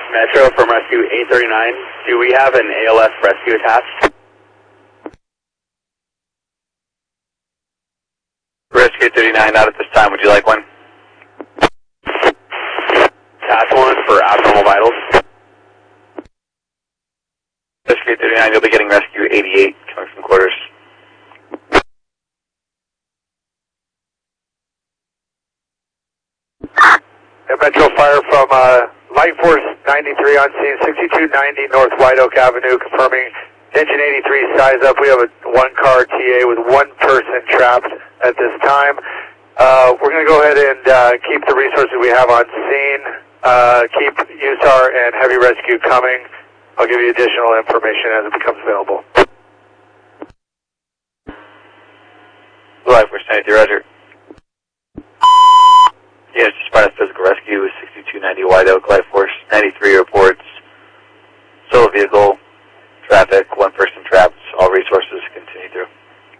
Metro from Rescue 839. Do we have an ALS rescue attached? Rescue 39, not at this time. Would you like one? Task 1 for abnormal vitals. Rescue 39, you'll be getting Rescue 88 coming from quarters. Metro Fire from Light Force 93 on scene, 6290 North White Oak Avenue, confirming engine 83 size up. We have a one-car TA with one person trapped at this time. We're going to go ahead and keep the resources we have on scene, keep USAR and heavy rescue coming. I'll give you additional information as it becomes available. Light Force 93, roger. Yes, despite physical rescue with 6290 White Oak, Light Force 93 reports solo vehicle, traffic, one person trapped, all resources continue through.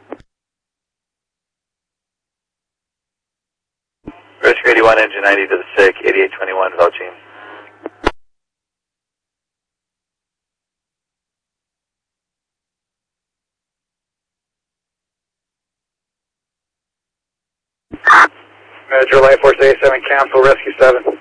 Rescue 81, engine 90 to the sick, 8821 Velchine. Metro Light Force 87, cancel Rescue 7.